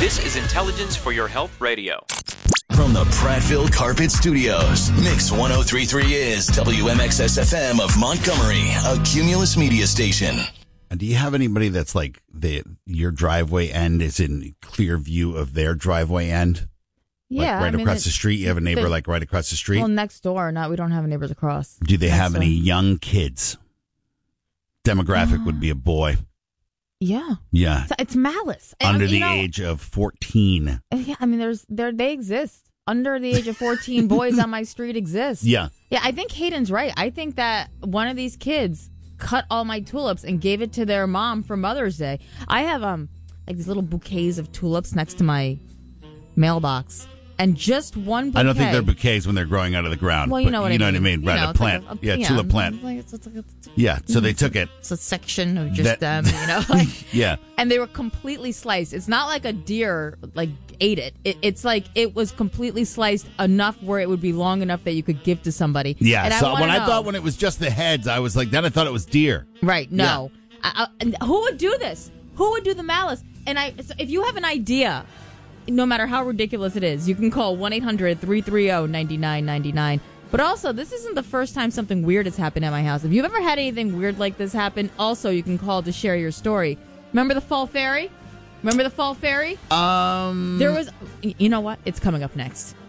This is Intelligence for Your Health Radio. From the Prattville Carpet Studios, Mix 103.3 is WMXS FM of Montgomery, a Cumulus media station. And do you have anybody that's like your driveway end is in clear view of their driveway end? Yeah, like across the street. You have a neighbor like right across the street. Well, next door. We don't have neighbors across. Do they have any young kids? Demographic would be a boy. Yeah. Yeah. It's malice. Under the age of 14. Yeah, I mean, they exist. Under the age of 14, boys on my street exist. Yeah. Yeah, I think Hayden's right. I think that one of these kids cut all my tulips and gave it to their mom for Mother's Day. I have like these little bouquets of tulips next to my mailbox. And just one bouquet. I don't think they're bouquets when they're growing out of the ground. Well, you know what I mean. You know what I mean, right? A plant. Like tulip plant. Yeah, so they took it. It's a section of just them, Like, yeah. And they were completely sliced. It's not like a deer, ate it. It's like it was completely sliced enough where it would be long enough that you could give to somebody. Yeah, and so I thought when it was just the heads, I was like, then I thought it was deer. Right, no. Yeah. And who would do this? Who would do the malice? And so if you have an idea, no matter how ridiculous it is, you can call 1-800-330-9999. But also, this isn't the first time something weird has happened at my house. If you've ever had anything weird like this happen, also you can call to share your story. Remember the fall fairy? There was... You know what? It's coming up next.